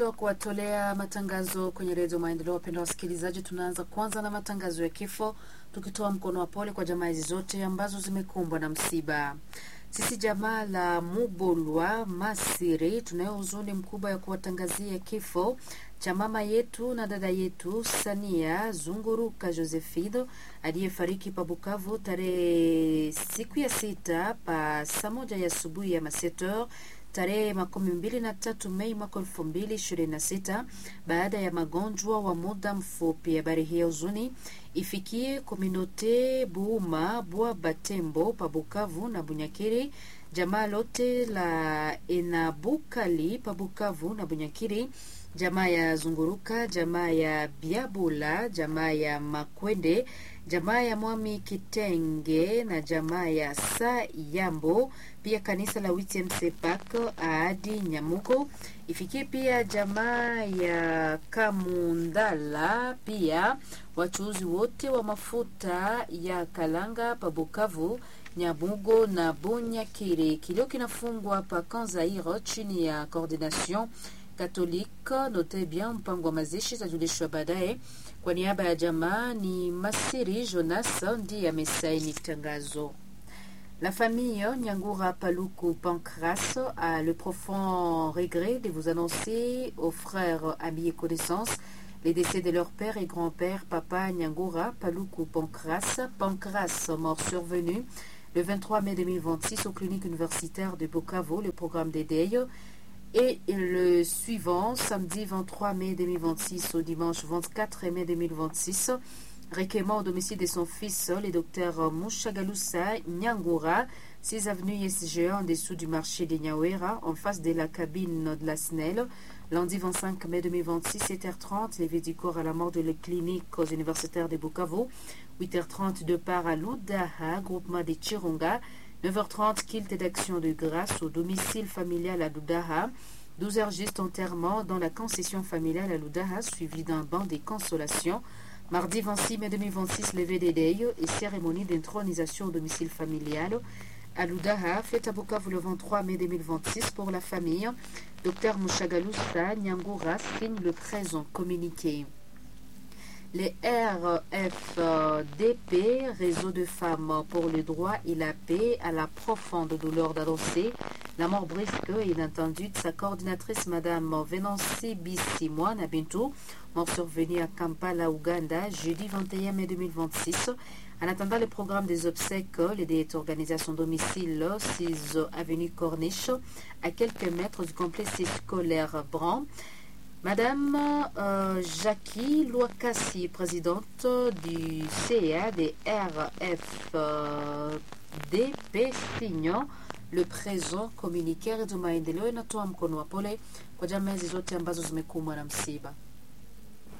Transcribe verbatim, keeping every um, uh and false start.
muda wa kuwatolea matangazo kwenye redio Maendeleo. Wapenda wasikilizaji, tunaanza kwanza na matangazo ya kifo, tukitoa mkono wa pole kwa jamaa hizi zote ambazo zimekumbwa na msiba. Sisi jamaa la Mubolwa Masiri tunayo huzuni mkubwa ya kuwatangazia kifo cha mama yetu na dada yetu Sania Zunguruka Josefido aliyefariki pa Bukavu tarehe siku ya sita pa saa moja ya asubuhi ya masetor tarehe makumi mbili na tatu Mei mwaka elfu mbili ishirini na sita baada ya magonjwa wa muda mfupi. Habari hii huzuni ifikie kominote Buuma Bwa Batembo pa Bukavu na Bunyakiri, jamaa lote la Enabukali pa Bukavu na Bunyakiri, jamaa ya Zunguruka, jamaa ya Biabula, jamaa ya Makwende, jamaa ya Mwami Kitenge na jamaa ya Sa Yambo, pia kanisa la W T M C Pak Aadi Nyamuko. Ifikie pia jamaa ya Kamundala, pia wachuuzi wote wa mafuta ya Kalanga pa Bukavu, Nyabugo na Bunyakiri. Kilio kinafungwa pa Kanzairo chini ya coordination Catholique. Note bien mpango wa mazishi tajulishwa baadaye. Kwa niaba ya jamaa ni Masiri Jonas ndiye amesaini tangazo. La famille Nyangura Paluku Pancras a le profond regret de vous annoncer aux frères, amis et connaissances les décès de leur père et grand-père, papa Nyangura Paluku Pancras. Pancras, mort survenu le vingt-trois mai deux mille vingt-six aux cliniques universitaires de Bukavu. Le programme des deuils et le suivant, samedi vingt-trois mai deux mille vingt-six au dimanche vingt-quatre mai deux mille vingt-six. Requérement au domicile de son fils, le docteur Mushagalusa Nyangura, six avenue S G A en dessous du marché de Nyawera, en face de la cabine de la S N E L. Lundi vingt-cinq mai deux mille vingt-six, sept heures trente, levé du corps à la mort de la clinique aux universitaires de Bukavu. huit heures trente, départ à Ludaha, groupement de Chirunga. neuf heures trente, kilt d'action de grâce au domicile familial à Ludaha. douze heures juste, enterrement dans la concession familiale à Ludaha, suivi d'un banc de consolation. Mardi vingt-six mai deux mille vingt-six, levé des deuils et cérémonie d'intronisation au domicile familial à Ludaha, fête à Bukavu le vingt-trois mai deux mille vingt-six pour la famille. Docteur Mushagalusa Nyangura signe le présent communiqué. Les R F D P, Réseau de femmes pour le droit et la paix, à la profonde douleur d'annoncer la mort brusque et inattendue de sa coordinatrice, Madame Venancy Bissimwa Nabintou, mort survenue à Kampala, Ouganda, jeudi vingt et un mai deux mille vingt-six. En attendant le programme des obsèques, les organisations domicile six avenue Corniche, à quelques mètres du complexe scolaire Bran. Madame euh, Jackie Louakassi, présidente du C A des R F D P, signant le présent communiqué. Redio Maendeleo inatoa mkono wa pole kwa jamii zote ambazo zimekumbwa na msiba.